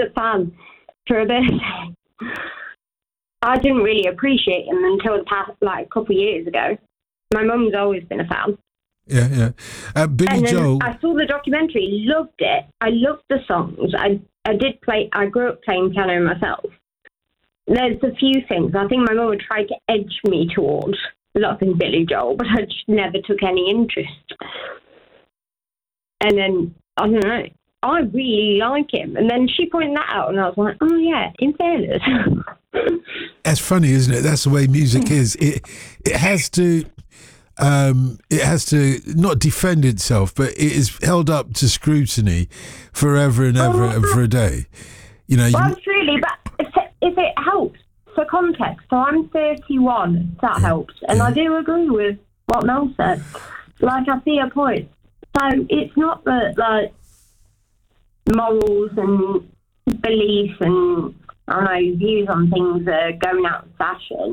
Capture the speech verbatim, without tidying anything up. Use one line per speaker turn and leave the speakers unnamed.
a fan for a bit. I didn't really appreciate him until the past, like, a couple of years ago. My mum's always been a fan.
Yeah, yeah. Uh, Billy
and then
Joel.
I saw the documentary, loved it. I loved the songs. I I did play. I grew up playing piano myself. There's a few things I think my mum would try to edge me towards loving Billy Joel, but I just never took any interest. And then I don't know. I really like him. And then she pointed that out, and I was like, oh yeah, in fairness.
That's funny, isn't it? That's the way music is. It it has to. Um, it has to not defend itself, but it is held up to scrutiny forever and ever and for a day. You know,
well,
you,
truly, but if, if it helps for context, so I'm thirty-one. That
yeah,
helps, and
yeah.
I do agree with what Mel said. Like, I see a point. So it's not that like morals and beliefs and I don't know views on things are going out of fashion.